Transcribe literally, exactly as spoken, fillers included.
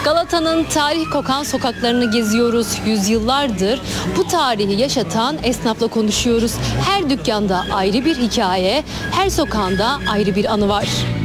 Galata'nın tarih kokan sokaklarını geziyoruz. Yüzyıllardır bu tarihi yaşatan esnafla konuşuyoruz. Her dükkanda ayrı bir hikaye, her sokağında ayrı bir anı var.